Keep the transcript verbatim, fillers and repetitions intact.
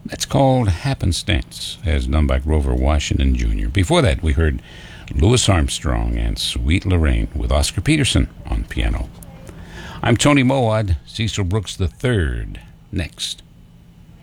That's called Happenstance, as done by Grover Washington Junior Before that, we heard Louis Armstrong and Sweet Lorraine with Oscar Peterson on piano. I'm Tony Mowat, Cecil Brooks the third. Next.